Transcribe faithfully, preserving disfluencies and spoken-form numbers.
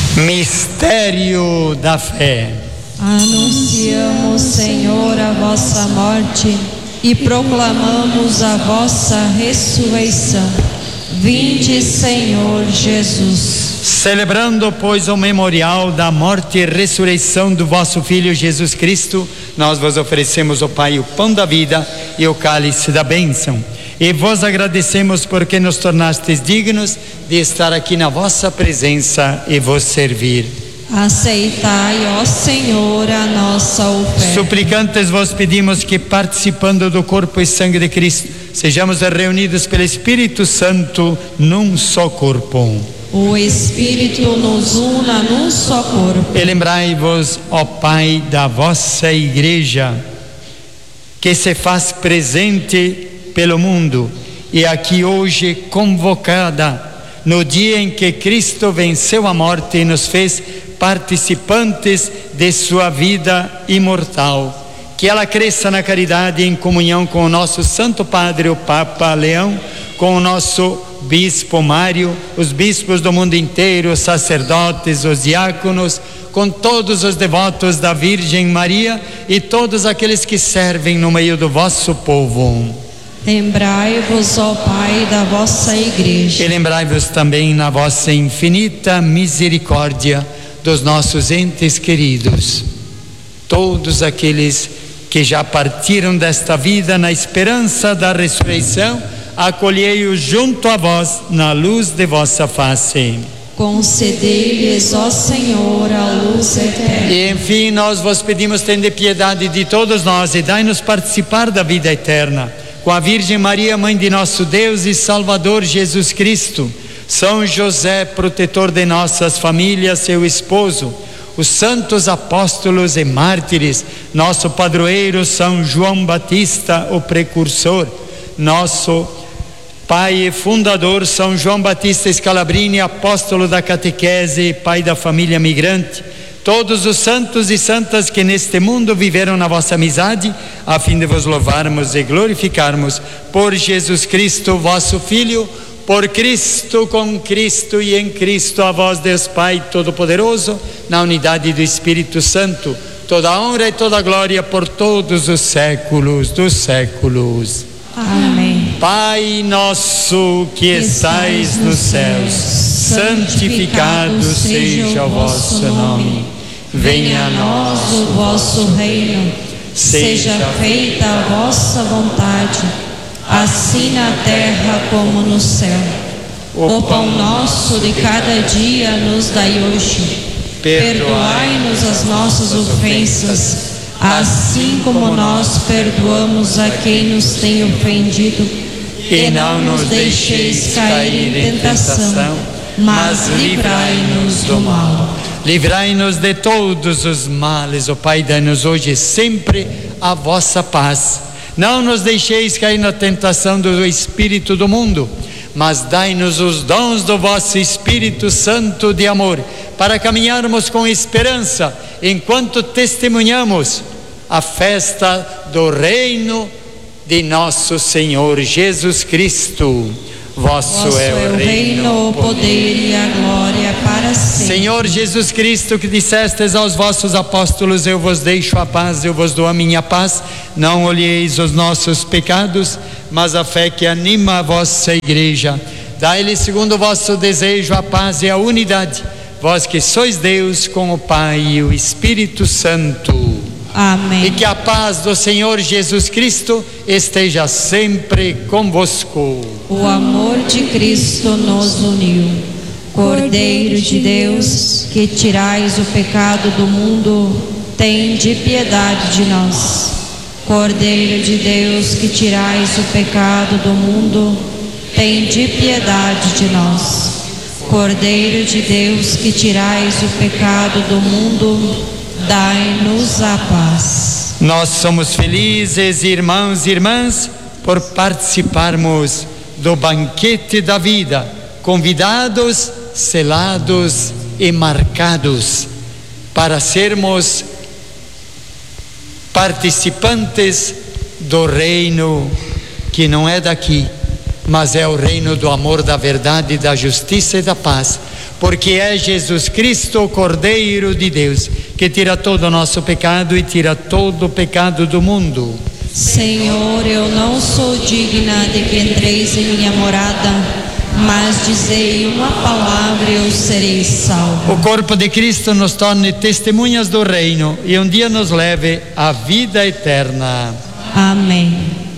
Mistério da fé. Anunciamos, Senhor, a vossa morte e proclamamos a vossa ressurreição. Vinde, Senhor Jesus. Celebrando, pois, o memorial da morte e ressurreição do vosso Filho Jesus Cristo, nós vos oferecemos, ó Pai, o pão da vida e o cálice da bênção. E vos agradecemos porque nos tornastes dignos de estar aqui na vossa presença e vos servir. Aceitai, ó Senhor, a nossa oferta. Suplicantes vos pedimos que, participando do corpo e sangue de Cristo, sejamos reunidos pelo Espírito Santo num só corpo. O Espírito nos una num só corpo. E lembrai-vos, ó Pai, da vossa Igreja, que se faz presente pelo mundo e aqui hoje convocada no dia em que Cristo venceu a morte e nos fez participantes de sua vida imortal. Que ela cresça na caridade em comunhão com o nosso Santo Padre, o Papa Leão, com o nosso Bispo Mário, os bispos do mundo inteiro, os sacerdotes, os diáconos, com todos os devotos da Virgem Maria e todos aqueles que servem no meio do vosso povo. Lembrai-vos, ó Pai, da vossa Igreja. E lembrai-vos também na vossa infinita misericórdia dos nossos entes queridos, todos aqueles que já partiram desta vida na esperança da ressurreição, acolhei-os junto a vós na luz de vossa face. Concedei-lhes, ó Senhor, a luz eterna. E enfim, nós vos pedimos, tende piedade de todos nós e dai-nos participar da vida eterna. Com a Virgem Maria, Mãe de nosso Deus e Salvador Jesus Cristo, São José, protetor de nossas famílias, seu esposo, os santos apóstolos e mártires, nosso padroeiro São João Batista, o precursor, nosso pai e fundador São João Batista Scalabrini, apóstolo da catequese e pai da família migrante, todos os santos e santas que neste mundo viveram na vossa amizade, a fim de vos louvarmos e glorificarmos por Jesus Cristo, vosso Filho, por Cristo, com Cristo e em Cristo, a vós, Deus Pai Todo-Poderoso, na unidade do Espírito Santo, toda a honra e toda a glória por todos os séculos dos séculos. Amém. Pai nosso que estais nos céus, santificado seja o vosso nome. Venha a nós o vosso reino. Seja feita a vossa vontade, assim na terra como no céu. O pão nosso de cada dia nos dai hoje. Perdoai-nos as nossas ofensas, assim como nós perdoamos a quem nos tem ofendido. E não nos deixeis cair em tentação, mas livrai-nos do mal. Livrai-nos de todos os males, ó Pai, dai-nos hoje sempre a vossa paz. Não nos deixeis cair na tentação do espírito do mundo, mas dai-nos os dons do vosso Espírito Santo de amor, para caminharmos com esperança, enquanto testemunhamos a festa do reino de nosso Senhor Jesus Cristo. Vosso, Vosso é o reino, o poder e a glória para sempre. Senhor Jesus Cristo, que dissestes aos vossos apóstolos: eu vos deixo a paz, eu vos dou a minha paz. Não olheis os nossos pecados, mas a fé que anima a vossa Igreja. Dai-lhe, segundo o vosso desejo, a paz e a unidade, vós que sois Deus com o Pai e o Espírito Santo. Amém. E que a paz do Senhor Jesus Cristo esteja sempre convosco. O amor de Cristo nos uniu. Cordeiro de Deus, que tirais o pecado do mundo, tende piedade de nós. Cordeiro de Deus, que tirais o pecado do mundo, tende piedade de nós. Cordeiro de Deus, que tirais o pecado do mundo, dai-nos a paz. Nós somos felizes, irmãos e irmãs, por participarmos do banquete da vida, convidados, selados e marcados para sermos participantes do reino que não é daqui, mas é o reino do amor, da verdade, da justiça e da paz, porque é Jesus Cristo, o Cordeiro de Deus, que tira todo o nosso pecado e tira todo o pecado do mundo. Senhor, eu não sou digna de que entreis em minha morada, mas dizei uma palavra e eu serei salvo. O corpo de Cristo nos torne testemunhas do reino e um dia nos leve à vida eterna. Amém.